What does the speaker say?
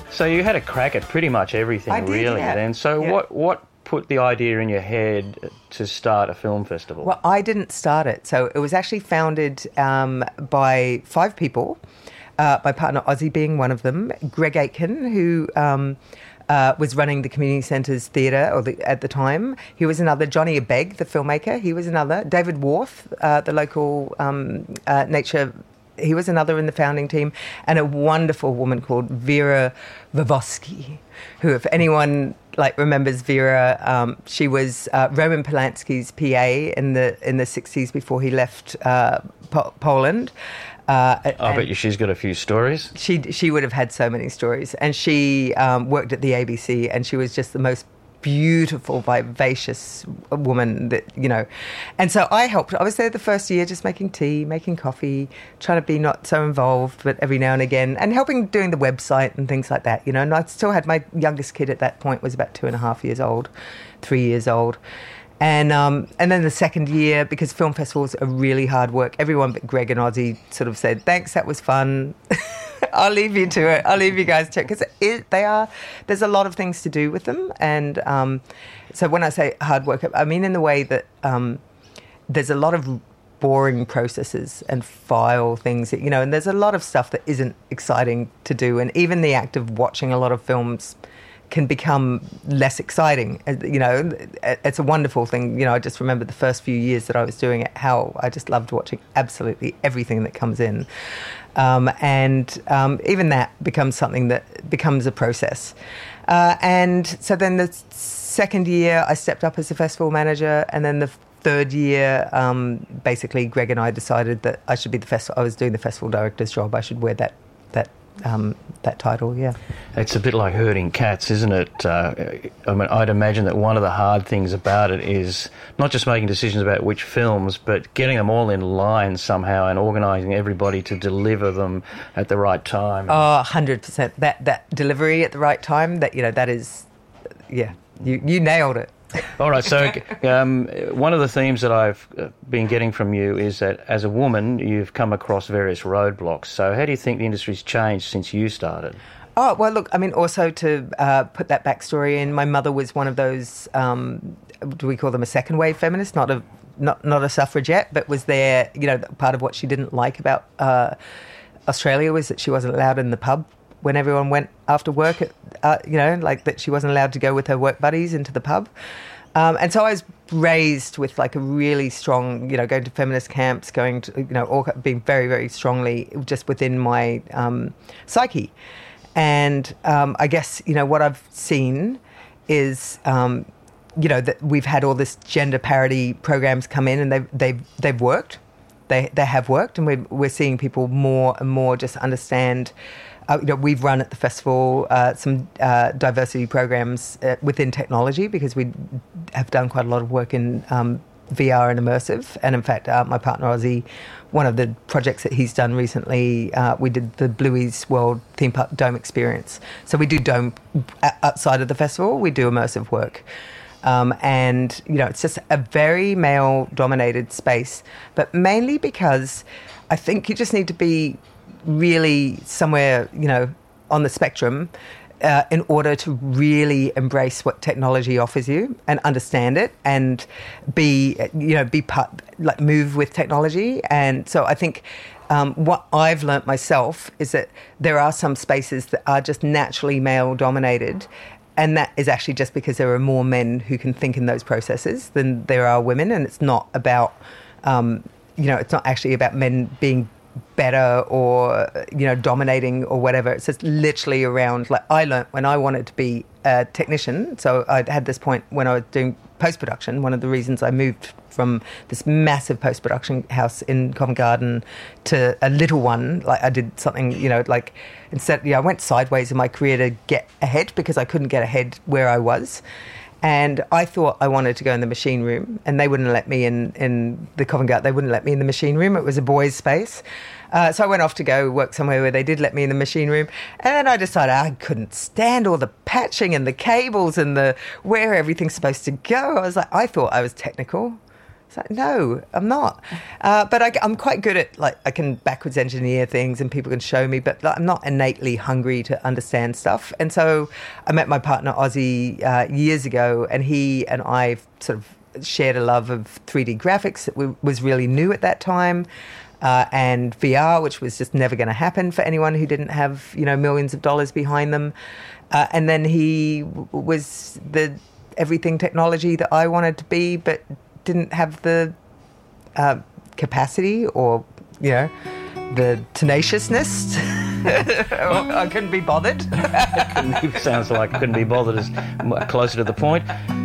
So you had a crack at pretty much everything, I did, really. yeah. Then, so Yeah. what put the idea in your head to start a film festival? Well, I didn't start it. So it was actually founded by 5 people, my partner Ozzy being one of them, Greg Aitken, who was running the community centres theatre at the time. He was another. Johnny Abeg, the filmmaker, he was another. David Worth, the local nature, he was another in the founding team, and a wonderful woman called Vera Vavosky, who, if anyone remembers Vera, she was Roman Polanski's PA in the 60s before he left Poland. I bet you she's got a few stories. She would have had so many stories, and she worked at the ABC, and she was just the most beautiful, vivacious woman that, and so I helped. I was there the first year just making tea, making coffee, trying to be not so involved, but every now and again, and helping doing the website and things like that, and I still had my youngest kid at that point was about 2.5 years old, 3 years old. And then the second year, because film festivals are really hard work, everyone but Greg and Ozzy sort of said, thanks, that was fun. I'll leave you to it. I'll leave you guys to it. Because there's a lot of things to do with them. And so when I say hard work, I mean in the way that there's a lot of boring processes and file things, and there's a lot of stuff that isn't exciting to do. And even the act of watching a lot of films can become less exciting. It's a wonderful thing. I just remember the first few years that I was doing it, how I just loved watching absolutely everything that comes in. Even that becomes something that becomes a process. And so then the second year I stepped up as a festival manager, and then the third year, basically Greg and I decided that I should be I was doing the festival director's job. I should wear that title, yeah. It's a bit like herding cats, isn't it? I'd imagine that one of the hard things about it is not just making decisions about which films, but getting them all in line somehow and organising everybody to deliver them at the right time. Oh, 100%. That delivery at the right time, that is, yeah, you nailed it. All right, so one of the themes that I've been getting from you is that as a woman, you've come across various roadblocks. So how do you think the industry's changed since you started? Oh, well, look, also to put that backstory in, my mother was one of those, do we call them a second wave feminist? Not a suffragette, but was there, part of what she didn't like about Australia was that she wasn't allowed in the pub when everyone went after work, that she wasn't allowed to go with her work buddies into the pub. And so I was raised with a really strong, going to feminist camps, going to, all being very, very strongly just within my psyche. And I guess, what I've seen is, that we've had all this gender parity programs come in, and they've worked. They have worked, and we're seeing people more and more just understand. We've run at the festival some diversity programs within technology, because we have done quite a lot of work in VR and immersive. And in fact, my partner Ozzy, one of the projects that he's done recently, we did the Bluey's World theme park dome experience. So we do dome outside of the festival. We do immersive work. And, it's just a very male-dominated space, but mainly because I think you just need to be really somewhere, on the spectrum in order to really embrace what technology offers you and understand it and be part, move with technology. And so I think what I've learnt myself is that there are some spaces that are just naturally male-dominated, and that is actually just because there are more men who can think in those processes than there are women. And it's not about, it's not actually about men being better or, dominating or whatever. It's just literally around, I learnt when I wanted to be a technician. So I had this point when I was doing post-production. One of the reasons I moved from this massive post-production house in Covent Garden to a little one, I did something, instead, I went sideways in my career to get ahead because I couldn't get ahead where I was. And I thought I wanted to go in the machine room, and they wouldn't let me in the Covent Garden. They wouldn't let me in the machine room. It was a boys' space. So I went off to go work somewhere where they did let me in the machine room. And then I decided I couldn't stand all the patching and the cables and where everything's supposed to go. I thought I was technical. It's like, no, I'm not. But I'm quite good at, like, I can backwards engineer things and people can show me, but I'm not innately hungry to understand stuff. And so I met my partner, Ozzy, years ago, and he and I sort of shared a love of 3D graphics that was really new at that time. And VR, which was just never going to happen for anyone who didn't have, millions of dollars behind them. And then he was the everything technology that I wanted to be, but didn't have the capacity or, the tenaciousness. I couldn't be bothered. Sounds like I couldn't be bothered is closer to the point.